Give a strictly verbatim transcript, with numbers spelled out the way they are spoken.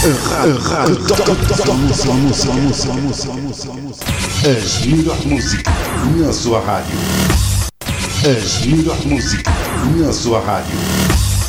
Rádio Toca Música, música, música, música, música, música. As melhores músicas na sua rádio. As melhores músicas na sua rádio.